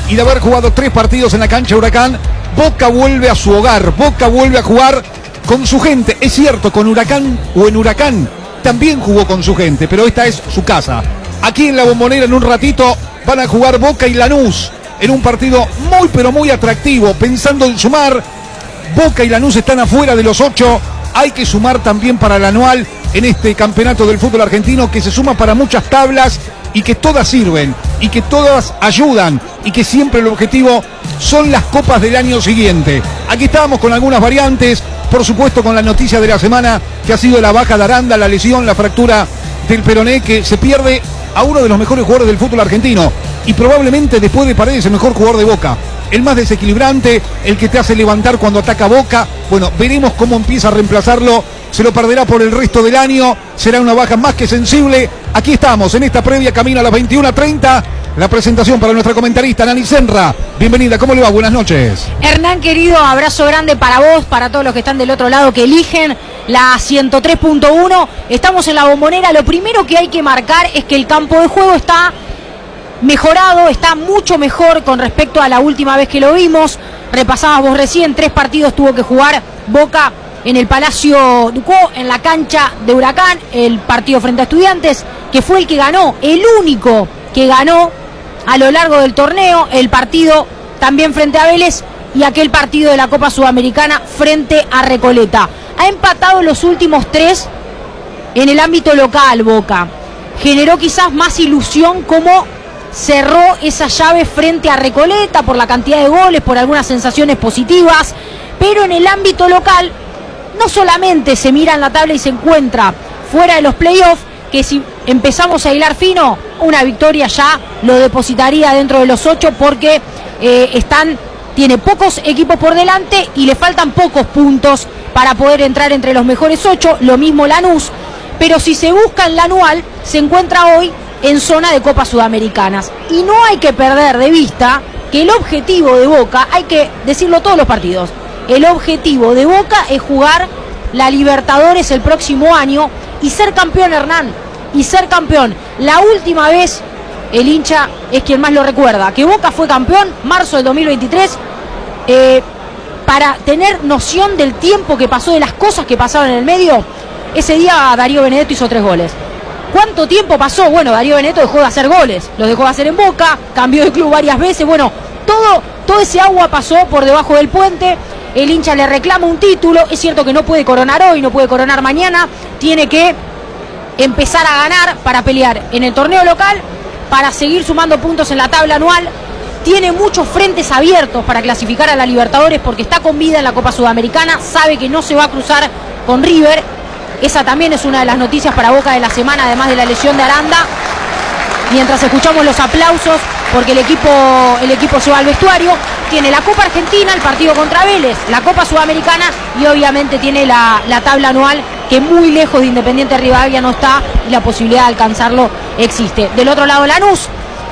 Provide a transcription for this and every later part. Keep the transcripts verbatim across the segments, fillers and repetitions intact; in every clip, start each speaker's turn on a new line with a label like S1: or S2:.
S1: y de haber jugado tres partidos en la cancha Huracán, Boca vuelve a su hogar, Boca vuelve a jugar con su gente. Es cierto, con Huracán o en Huracán también jugó con su gente, pero esta es su casa. Aquí en la Bombonera en un ratito van a jugar Boca y Lanús en un partido muy pero muy atractivo, pensando en sumar. Boca y Lanús están afuera de los ocho, hay que sumar también para el anual en este campeonato del fútbol argentino, que se suma para muchas tablas y que todas sirven y que todas ayudan y que siempre el objetivo son las copas del año siguiente. Aquí estábamos con algunas variantes, por supuesto con la noticia de la semana que ha sido la baja de Aranda, la lesión, la fractura del peroné, que se pierde a uno de los mejores jugadores del fútbol argentino y probablemente después de Paredes el mejor jugador de Boca, el más desequilibrante, el que te hace levantar cuando ataca Boca. Bueno, veremos cómo empieza a reemplazarlo. Se lo perderá por el resto del año, será una baja más que sensible. Aquí estamos en esta previa camino a las veintiuna treinta. La presentación para nuestra comentarista Nani Senra. Bienvenida, ¿cómo le va? Buenas noches.
S2: Hernán, querido, abrazo grande para vos, para todos los que están del otro lado, que eligen la ciento tres punto uno. Estamos en la Bombonera. Lo primero que hay que marcar es que el campo de juego está mejorado, está mucho mejor con respecto a la última vez que lo vimos. Repasabas vos recién, tres partidos tuvo que jugar Boca en el Palacio Ducó, en la cancha de Huracán, el partido frente a Estudiantes, que fue el que ganó, el único que ganó a lo largo del torneo, el partido también frente a Vélez y aquel partido de la Copa Sudamericana frente a Recoleta. Ha empatado los últimos tres en el ámbito local Boca. Generó quizás más ilusión como cerró esa llave frente a Recoleta por la cantidad de goles, por algunas sensaciones positivas, pero en el ámbito local no solamente se mira en la tabla y se encuentra fuera de los playoffs, que si empezamos a hilar fino, una victoria ya lo depositaría dentro de los ocho, porque eh, están, tiene pocos equipos por delante y le faltan pocos puntos para poder entrar entre los mejores ocho, lo mismo Lanús, pero si se busca en la anual, se encuentra hoy en zona de Copas Sudamericanas. Y no hay que perder de vista que el objetivo de Boca, hay que decirlo todos los partidos, el objetivo de Boca es jugar la Libertadores el próximo año y ser campeón, Hernán, y ser campeón. La última vez, el hincha es quien más lo recuerda, que Boca fue campeón, marzo del dos mil veintitrés, eh, para tener noción del tiempo que pasó, de las cosas que pasaron en el medio. Ese día Darío Benedetto hizo tres goles. ¿Cuánto tiempo pasó? Bueno, Darío Benedetto dejó de hacer goles, los dejó de hacer en Boca, cambió de club varias veces. Bueno, todo, todo ese agua pasó por debajo del puente. El hincha le reclama un título, es cierto que no puede coronar hoy, no puede coronar mañana, tiene que empezar a ganar para pelear en el torneo local, para seguir sumando puntos en la tabla anual. Tiene muchos frentes abiertos para clasificar a la Libertadores porque está con vida en la Copa Sudamericana, sabe que no se va a cruzar con River. Esa también es una de las noticias para Boca de la semana, además de la lesión de Aranda. Mientras escuchamos los aplausos, porque el equipo, el equipo se va al vestuario, tiene la Copa Argentina, el partido contra Vélez, la Copa Sudamericana y obviamente tiene la, la tabla anual, que muy lejos de Independiente Rivadavia no está y la posibilidad de alcanzarlo existe. Del otro lado, Lanús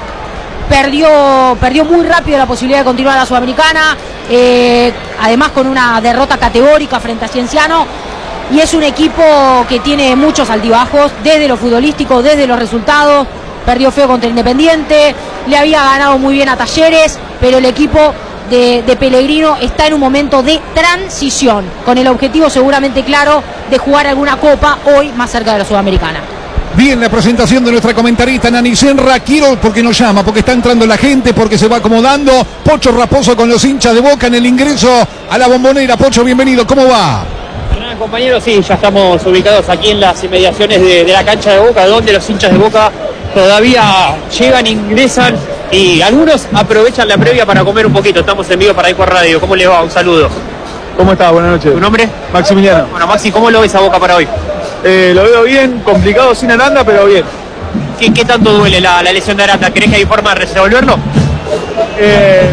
S2: perdió, perdió muy rápido la posibilidad de continuar a la Sudamericana, eh, además con una derrota categórica frente a Cienciano. Y es un equipo que tiene muchos altibajos, desde lo futbolístico, desde los resultados. Perdió feo contra Independiente, le había ganado muy bien a Talleres, pero el equipo de, de Pellegrino está en un momento de transición, con el objetivo seguramente claro de jugar alguna copa hoy más cerca de la Sudamericana.
S1: Bien, la presentación de nuestra comentarista Nani Senra. Quiero, porque nos llama, porque está entrando la gente, porque se va acomodando. Pocho Raposo con los hinchas de Boca en el ingreso a la Bombonera. Pocho, bienvenido, ¿cómo va?
S3: Compañeros, sí, ya estamos ubicados aquí en las inmediaciones de, de la cancha de Boca, donde los hinchas de Boca todavía llegan, ingresan y algunos aprovechan la previa para comer un poquito. Estamos en vivo para Icor Radio. ¿Cómo le va? Un saludo.
S4: ¿Cómo está? Buenas noches.
S3: ¿Tu nombre?
S4: Maximiliano.
S3: Bueno, Maxi, ¿cómo lo ves a Boca para hoy?
S4: Eh, lo veo bien, complicado sin Aranda, pero bien.
S3: ¿Qué, qué tanto duele la, la lesión de Aranda? ¿Crees que hay forma de resolverlo?
S4: Eh,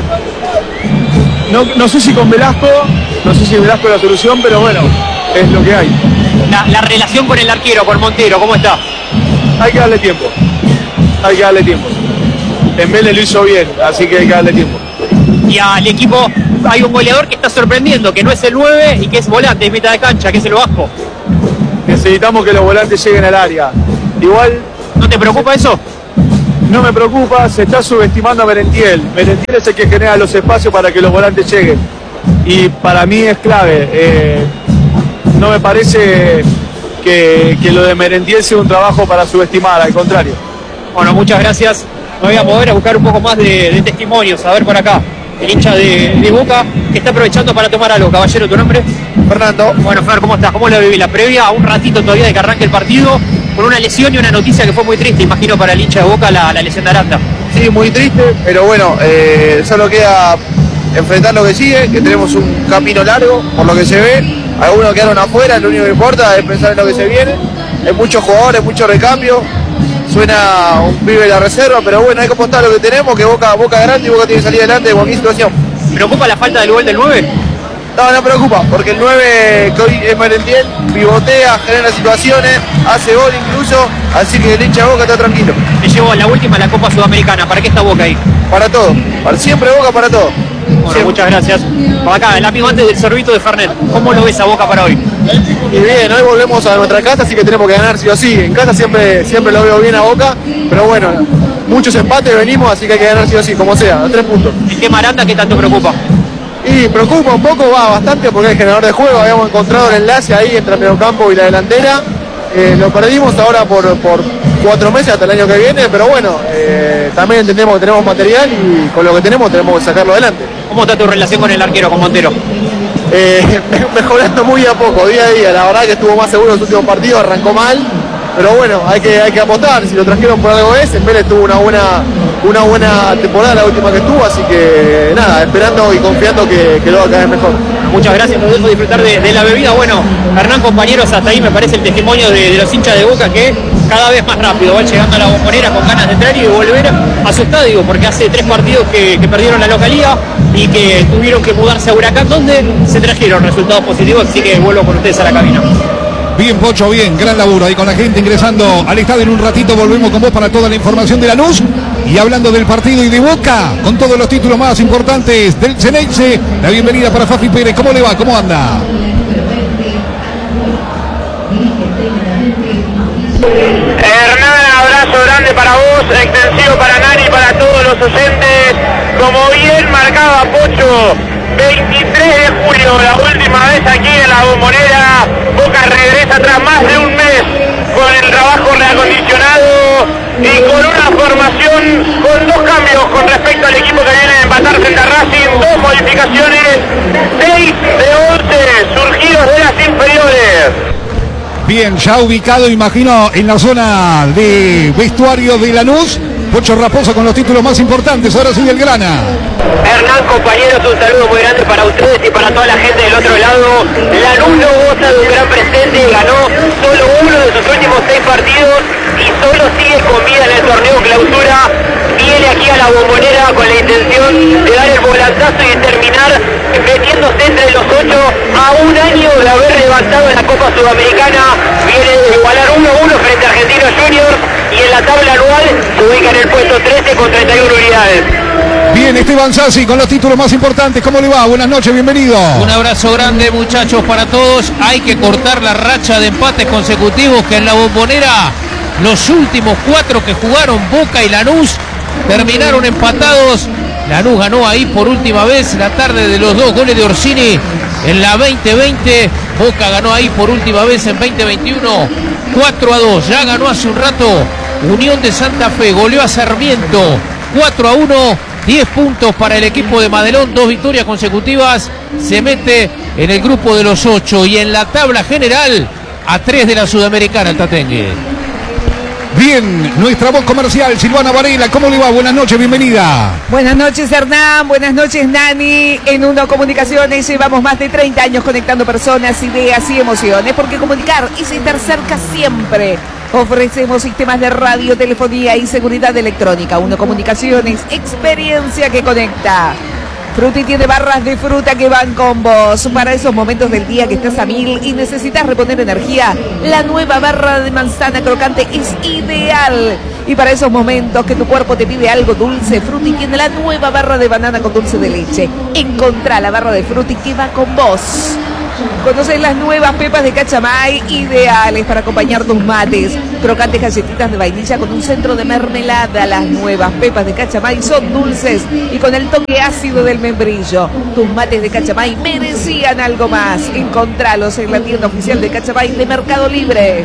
S4: no, no sé si con Velasco, no sé si Velasco es la solución, pero bueno, es lo que hay.
S3: La, la relación con el arquero, con Montero, ¿cómo está?
S4: Hay que darle tiempo. Hay que darle tiempo. Dembélé lo hizo bien, así que hay que darle tiempo.
S3: Y al equipo hay un goleador que está sorprendiendo, que no es el nueve y que es volante, es mitad de cancha, que es el Vasco.
S4: Necesitamos que los volantes lleguen al área. Igual...
S3: ¿No te preocupa eso?
S4: no me preocupa, se está subestimando a Merentiel. Merentiel es el que genera los espacios para que los volantes lleguen. Y para mí es clave. Eh, no me parece que, que lo de Merentiel sea un trabajo para subestimar, al contrario.
S3: Bueno, muchas gracias. Me voy a mover a buscar un poco más de, de testimonios. A ver por acá, el hincha de, de Boca que está aprovechando para tomar algo. Caballero, ¿tu nombre?
S5: Fernando.
S3: Bueno, Fer, ¿cómo estás? ¿Cómo lo viví? La previa, a un ratito todavía de que arranque el partido, con una lesión y una noticia que fue muy triste, imagino, para el hincha de Boca, la, la lesión de Aranda.
S5: Sí, muy triste, pero bueno, eh, solo queda enfrentar lo que sigue, que tenemos un camino largo, por lo que se ve. Algunos quedaron afuera, lo único que importa es pensar en lo que se viene. Hay muchos jugadores, mucho recambio. Suena un pibe de la reserva, pero bueno, hay que apostar lo que tenemos, que Boca, Boca grande y Boca tiene que salir adelante de cualquier situación.
S3: ¿Preocupa la falta del gol del nueve?
S5: No, no preocupa, porque el nueve que hoy es Merentiel, pivotea, genera situaciones, hace gol incluso, así que el hincha de Boca está tranquilo.
S3: Me llevó a la última la Copa Sudamericana. ¿Para qué está Boca ahí?
S5: Para todo, para siempre Boca para todo.
S3: Bueno,
S5: siempre.
S3: Muchas gracias. Para acá, el amigo antes del sorbito de Fernet. ¿Cómo lo ves a Boca para hoy?
S5: Y bien, hoy volvemos a nuestra casa, así que tenemos que ganar sí o sí. En casa siempre, siempre lo veo bien a Boca, pero bueno, muchos empates venimos, así que hay que ganar sí o sí, como sea, a tres puntos.
S3: ¿El tema Aranda qué tanto preocupa?
S5: Y preocupa un poco, va bastante, porque es generador de juego. Habíamos encontrado el enlace ahí entre el mediocampo y la delantera. Eh, lo perdimos ahora por, por cuatro meses hasta el año que viene, pero bueno, eh, también entendemos que tenemos material y con lo que tenemos tenemos que sacarlo adelante.
S3: ¿Cómo está tu relación con el arquero, con Montero?
S5: Eh, mejorando muy a poco, día a día. La verdad que estuvo más seguro en los últimos partidos, arrancó mal, pero bueno, hay que, hay que apostar. Si lo trajeron por algo es, en Vélez tuvo una buena, una buena temporada la última que estuvo, así que nada, esperando y confiando que, que lo va a caer mejor.
S3: Muchas gracias, nos dejo disfrutar de, de la bebida. Bueno, Hernán, compañeros, hasta ahí me parece el testimonio de, de los hinchas de Boca que cada vez más rápido van llegando a la Bombonera con ganas de entrar y de volver a su estadio, porque hace tres partidos que, que perdieron la localía y que tuvieron que mudarse a Huracán, donde se trajeron resultados positivos, así que vuelvo con ustedes a la cabina.
S1: Bien, Pocho, bien, gran laburo ahí con la gente ingresando al estadio. En un ratito volvemos con vos para toda la información de Lanús. Y hablando del partido y de Boca, con todos los títulos más importantes del Ceneice, la bienvenida para Fafi Pérez. ¿Cómo le va? ¿Cómo anda?
S6: Hernán, abrazo grande para vos, extensivo para Nani, para todos los oyentes. Como bien marcaba Pocho, veintitrés de julio, la última vez aquí en la Bombonera. Boca regresa tras más de un mes con el trabajo reacondicionado y con una formación, con dos cambios con respecto al equipo que viene a empatar frente a Racing, dos modificaciones, seis de once surgidos de las inferiores.
S1: Bien, ya ubicado, imagino, en la zona de vestuario de Lanús. Pocho Raposo con los títulos más importantes, ahora sí del Grana.
S6: Hernán, compañeros, un saludo muy grande para ustedes y para toda la gente del otro lado. Lanús no goza de un gran presente, ganó solo uno de sus últimos seis partidos y solo sigue con vida en el torneo clausura. Viene aquí a la Bombonera con la intención de dar el volantazo y de terminar metiéndose entre los ocho a un año de haber levantado en la Copa Sudamericana. Viene de igualar uno a uno frente a Argentinos Juniors y en la tabla anual se ubica en el puesto trece con treinta y una unidades.
S1: Bien, Esteban Sassi con los títulos más importantes. ¿Cómo le va? Buenas noches, bienvenido.
S7: Un abrazo grande, muchachos, para todos. Hay que cortar la racha de empates consecutivos que en la Bombonera los últimos cuatro que jugaron Boca y Lanús terminaron empatados. Lanús ganó ahí por última vez la tarde de los dos goles de Orsini en la veinte veinte. Boca ganó ahí por última vez en veinte veintiuno cuatro a dos. Ya ganó hace un rato Unión de Santa Fe, goleó a Sarmiento cuatro a uno. diez puntos para el equipo de Madelón, dos victorias consecutivas, se mete en el grupo de los ocho y en la tabla general a tres de la Sudamericana el Tatengue.
S1: Bien, nuestra voz comercial, Silvana Varela, ¿cómo le va? Buenas noches, bienvenida.
S8: Buenas noches, Hernán, buenas noches, Nani. En Uno Comunicaciones llevamos más de treinta años conectando personas, ideas y emociones, porque comunicar es estar cerca siempre. Ofrecemos sistemas de radio, telefonía y seguridad electrónica. Uno Comunicaciones, experiencia que conecta. Fruti tiene barras de fruta que van con vos. Para esos momentos del día que estás a mil y necesitas reponer energía, la nueva barra de manzana crocante es ideal. Y para esos momentos que tu cuerpo te pide algo dulce, Fruti tiene la nueva barra de banana con dulce de leche. Encontrá la barra de Fruti que va con vos. Conocen las nuevas pepas de Cachamay, ideales para acompañar tus mates. Crocantes galletitas de vainilla con un centro de mermelada. Las nuevas pepas de Cachamay son dulces y con el toque ácido del membrillo. Tus mates de Cachamay merecían algo más. Encontralos en la tienda oficial de Cachamay de Mercado Libre.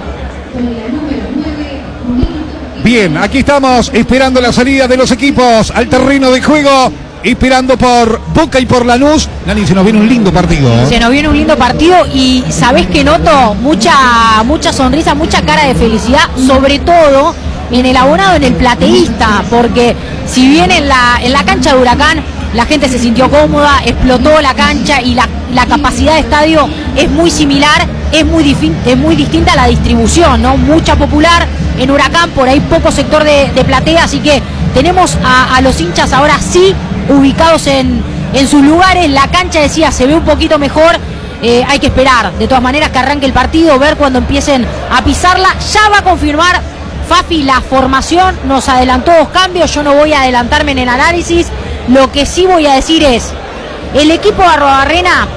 S1: Bien, aquí estamos esperando la salida de los equipos al terreno de juego, esperando por Boca y por Lanús. Nani, se nos viene un lindo partido.
S2: Se nos viene un lindo partido y ¿sabés qué noto? Mucha, mucha sonrisa, mucha cara de felicidad, sobre todo en el abonado, en el plateísta, porque si bien en la, en la cancha de Huracán la gente se sintió cómoda, explotó la cancha y la, la capacidad de estadio es muy similar, es muy, es muy distinta a la distribución, ¿no? Mucha popular en Huracán, por ahí poco sector de, de platea, así que tenemos a, a los hinchas ahora sí ubicados en, en sus lugares. La cancha, decía, se ve un poquito mejor. Eh, hay que esperar, de todas maneras, que arranque el partido, ver cuando empiecen a pisarla. Ya va a confirmar Fafi la formación, nos adelantó dos cambios, yo no voy a adelantarme en el análisis. Lo que sí voy a decir es, el equipo de Arruabarrena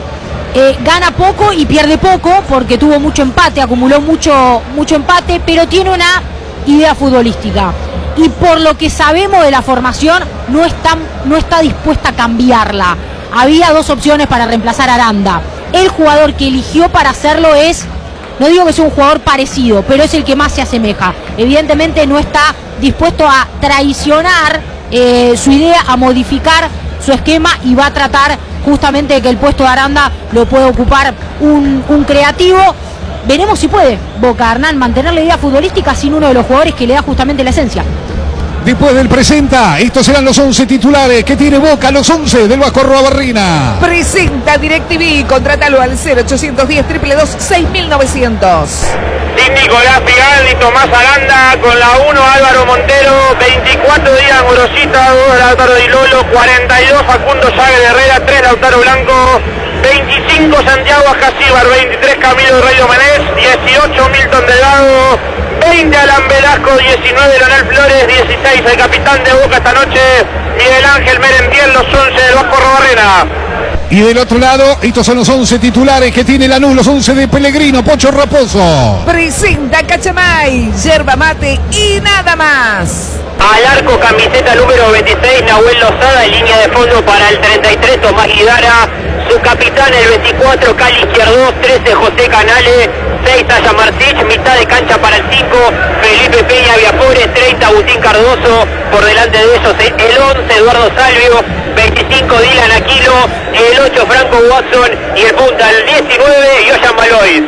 S2: eh, gana poco y pierde poco, porque tuvo mucho empate, acumuló mucho, mucho empate, pero tiene una idea futbolística. Y por lo que sabemos de la formación, no está, no está dispuesta a cambiarla. Había dos opciones para reemplazar a Aranda. El jugador que eligió para hacerlo es, no digo que sea un jugador parecido, pero es el que más se asemeja. Evidentemente no está dispuesto a traicionar eh, su idea, a modificar su esquema, y va a tratar justamente de que el puesto de Aranda lo pueda ocupar un, un creativo. Veremos si puede Boca, Hernán, mantener la idea futbolística sin uno de los jugadores que le da justamente la esencia.
S1: Después del presenta, estos serán los once titulares que tiene Boca, los once del Vasco Arruabarrena.
S8: Presenta DirecTV, contrátalo al cero ochocientos diez, dos dos dos, seis mil novecientos.
S6: Sin Nicolás Pigal y Tomás Aranda, con la uno Álvaro Montero, veinticuatro Díaz Gorosita, dos Lautaro Di Lolo, cuarenta y dos Facundo Llaves de Herrera, tres Lautaro Blanco, veinticinco Santiago Ajacíbar, veintitrés Camilo Rey Domenech, dieciocho Milton Delgado, veinte Alan Velasco, diecinueve Leonel Flores, dieciséis el capitán de Boca esta noche, Miguel Ángel Merentiel, los once del Vasco Arruabarrena.
S1: Y del otro lado, estos son los once titulares que tiene Lanús, los once de Pellegrino, Pocho Raposo.
S8: Presenta Cachamay, yerba mate y nada más.
S6: Al arco, camiseta número veintiséis, Nahuel Lozada, en línea de fondo para el treinta y tres, Tomás Guidara, su capitán el veinticuatro, Cali Izquierdo, trece, José Canales, seis, Taya Martich, mitad de cancha para el cinco, Felipe Peña Viapore, treinta, Agustín Cardoso, por delante de ellos el once, Eduardo Salvio, veinticinco, Dylan Aquilo, el ocho, Franco Watson, y el punta, el diecinueve, Yoyan Balois.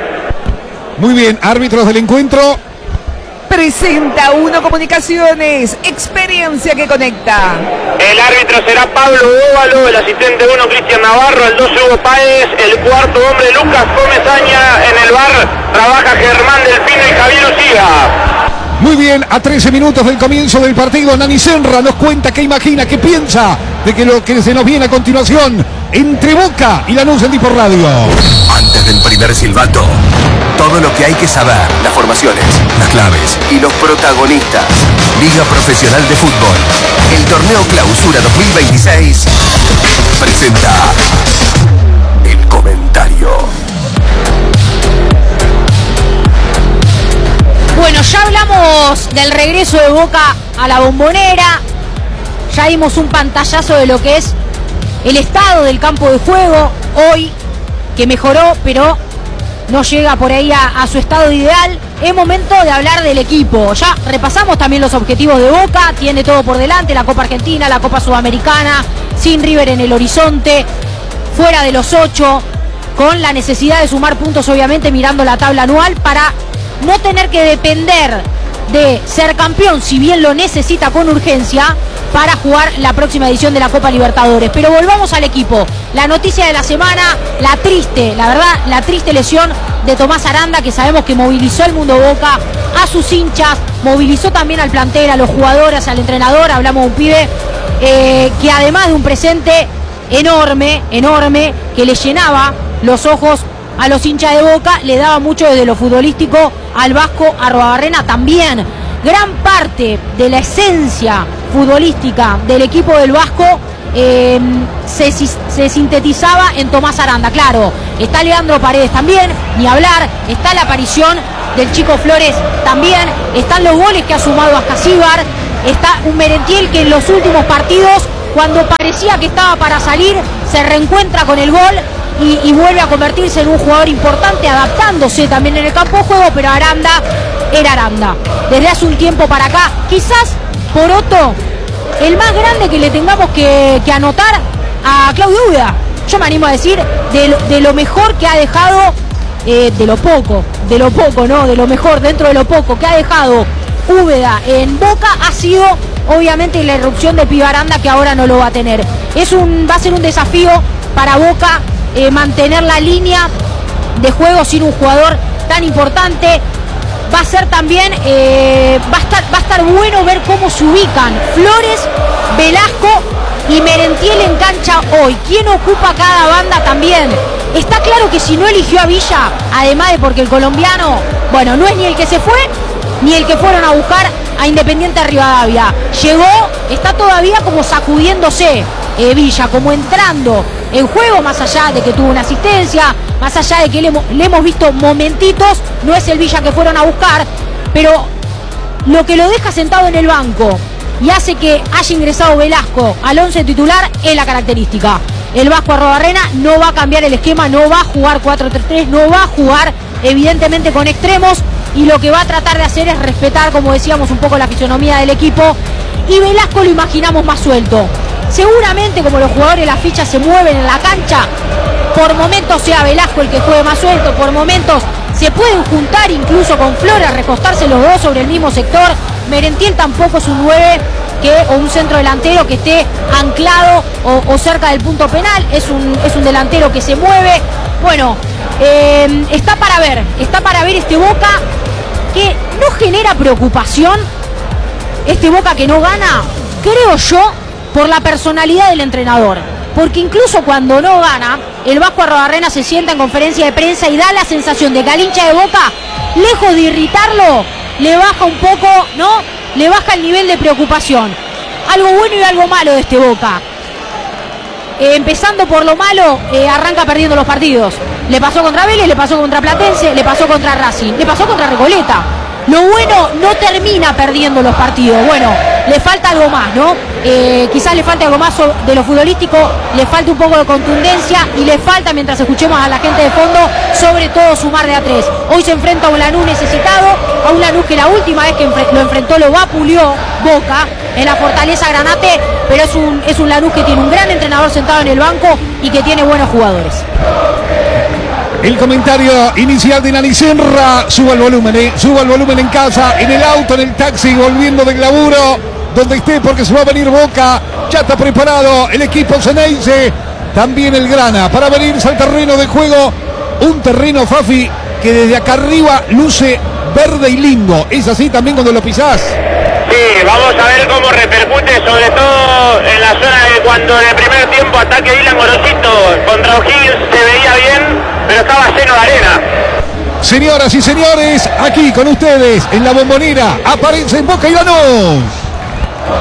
S1: Muy bien, árbitros del encuentro.
S8: Presenta Uno Comunicaciones, experiencia que conecta.
S6: El árbitro será Pablo Óvalo, el asistente uno Cristian Navarro, el dos Hugo Páez, el cuarto hombre Lucas Gómez Aña, en el bar trabaja Germán Delfino y Javier Lucía.
S1: Muy bien, a trece minutos del comienzo del partido, Nani Senra nos cuenta qué imagina, qué piensa de que lo que se nos viene a continuación entre Boca y Lanús en Depor Radio.
S9: Antes del primer silbato, todo lo que hay que saber, las formaciones, las claves y los protagonistas. Liga Profesional de Fútbol, el torneo Clausura dos mil veintiséis, presenta el comentario.
S2: Bueno, ya hablamos del regreso de Boca a la Bombonera, ya dimos un pantallazo de lo que es el estado del campo de juego hoy, que mejoró, pero no llega por ahí a, a su estado ideal. Es momento de hablar del equipo. Ya repasamos también los objetivos de Boca, tiene todo por delante, la Copa Argentina, la Copa Sudamericana, sin River en el horizonte, fuera de los ocho, con la necesidad de sumar puntos, obviamente, mirando la tabla anual, para no tener que depender de ser campeón, si bien lo necesita con urgencia, para jugar la próxima edición de la Copa Libertadores. Pero volvamos al equipo. La noticia de la semana, la triste, la verdad, la triste lesión de Tomás Aranda, que sabemos que movilizó al mundo Boca, a sus hinchas, movilizó también al plantel, a los jugadores, al entrenador. Hablamos de un pibe eh, que además de un presente enorme, enorme, que le llenaba los ojos a los hinchas de Boca, le daba mucho desde lo futbolístico al Vasco Arruabarrena también. gran parte de la esencia futbolística del equipo del Vasco eh, se, se sintetizaba en Tomás Aranda. Claro, está Leandro Paredes también, ni hablar, está la aparición del Chico Flores también, están los goles que ha sumado Ascasíbar, está un Merentiel que en los últimos partidos, cuando parecía que estaba para salir, se reencuentra con el gol y, y vuelve a convertirse en un jugador importante, adaptándose también en el campo de juego, pero Aranda era Aranda. Desde hace un tiempo para acá, quizás Poroto, el más grande que le tengamos que, que anotar a Claudio Úbeda. Yo me animo a decir, de lo, de lo mejor que ha dejado, eh, de lo poco, de lo poco, no, de lo mejor dentro de lo poco que ha dejado Úbeda en Boca, ha sido obviamente la irrupción de Pibe Aranda, que ahora no lo va a tener. Es un, va a ser un desafío para Boca eh, mantener la línea de juego sin un jugador tan importante. Va a ser también, eh, va, a estar, va a estar bueno ver cómo se ubican Flores, Velasco y Merentiel en cancha hoy. ¿Quién ocupa cada banda también? Está claro que si no eligió a Villa, además de porque el colombiano, bueno, no es ni el que se fue, ni el que fueron a buscar a Independiente Rivadavia. Llegó, está todavía como sacudiéndose eh, Villa, como entrando en juego, más allá de que tuvo una asistencia, más allá de que le, le hemos visto momentitos, no es el Villa que fueron a buscar, pero lo que lo deja sentado en el banco y hace que haya ingresado Velasco al once titular es la característica. El Vasco Arrobarrena no va a cambiar el esquema, no va a jugar cuatro tres tres, no va a jugar evidentemente con extremos, y lo que va a tratar de hacer es respetar, como decíamos, un poco la fisonomía del equipo, y Velasco lo imaginamos más suelto. Seguramente, como los jugadores de la ficha se mueven en la cancha, por momentos sea Velasco el que juegue más suelto, por momentos se pueden juntar incluso con Flores, recostarse los dos sobre el mismo sector. Merentiel tampoco es un nueve que, o un centro delantero que esté anclado o, o cerca del punto penal, es un, es un delantero que se mueve. Bueno, eh, está para ver, está para ver este Boca que no genera preocupación, este Boca que no gana, creo yo, por la personalidad del entrenador. Porque incluso cuando no gana, el Vasco Arrobarrena se sienta en conferencia de prensa y da la sensación de que al hincha de Boca, lejos de irritarlo, le baja un poco, ¿no? Le baja el nivel de preocupación. Algo bueno y algo malo de este Boca. Eh, empezando por lo malo, eh, arranca perdiendo los partidos. Le pasó contra Vélez, le pasó contra Platense, le pasó contra Racing, le pasó contra Recoleta. Lo bueno, no termina perdiendo los partidos. Bueno, le falta algo más, ¿no? Eh, quizás le falta algo más de lo futbolístico, le falta un poco de contundencia y le falta, mientras escuchemos a la gente de fondo, sobre todo sumar de a tres. Hoy se enfrenta a un Lanús necesitado, a un Lanús que la última vez que lo enfrentó lo vapuleó Boca en la Fortaleza Granate, pero es un, es un Lanús que tiene un gran entrenador sentado en el banco y que tiene buenos jugadores.
S1: El comentario inicial de Nani Senra. Suba el volumen, eh. Suba el volumen en casa, en el auto, en el taxi, volviendo del laburo, donde esté, porque se va a venir Boca. Ya está preparado el equipo Ceneice, también el Grana, para venirse al terreno de juego. Un terreno, Fafi, que desde acá arriba luce verde y lindo. ¿Es así también cuando lo pisás?
S6: Sí, vamos a ver cómo repercute, sobre todo en la zona de cuando en el primer tiempo ataque Dylan Gorosito contra O'Higgins se veía bien, pero estaba lleno de arena.
S1: Señoras y señores, aquí con ustedes en la Bombonera aparece Boca y Lanús.